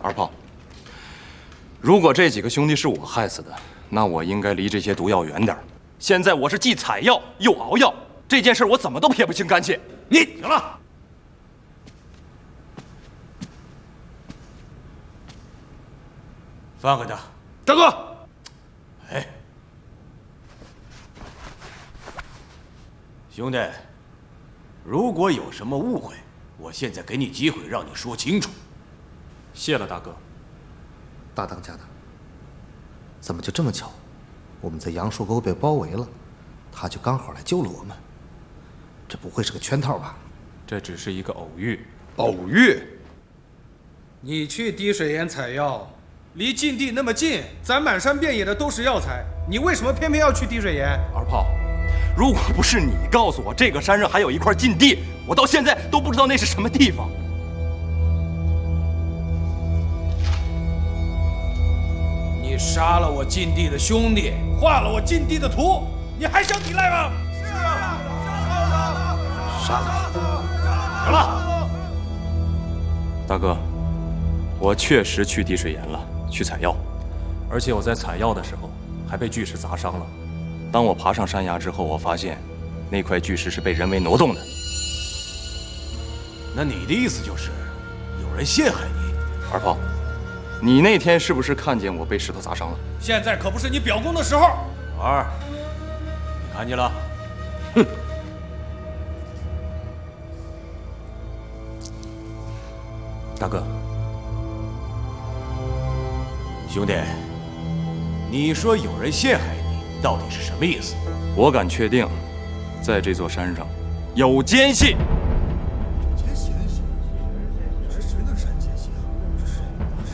二炮，如果这几个兄弟是我害死的，那我应该离这些毒药远点。现在我是既采药又熬药，这件事我怎么都撇不清干系。 你行了。放开他， 大哥。 哎，兄弟，如果有什么误会，我现在给你机会让你说清楚。 谢了，大哥。 大当家的，怎么就这么巧？我们在杨树沟被包围了，他就刚好来救了我们。这不会是个圈套吧？ 这只是一个偶遇。 偶遇？ 你去滴水岩采药，离禁地那么近，咱满山遍野的都是药材，你为什么偏偏要去滴水岩？ 二炮，如果不是你告诉我这个山上还有一块禁地，我到现在都不知道那是什么地方。 你杀了我禁地的兄弟，画了我禁地的图，你还想抵赖吗？是啊， 杀了他！ 行了， 大哥，我确实去滴水岩了，去采药， 而且我在采药的时候还被巨石砸伤了。 当我爬上山崖之后，我发现那块巨石是被人为挪动的。 那你的意思就是有人陷害你？ 二炮，你那天是不是看见我被石头砸伤了？ 现在可不是你表功的时候。 老二，你看见了？ 哼！ 大哥， 兄弟，你说有人陷害你，到底是什么意思？ 我敢确定，在这座山上有奸细。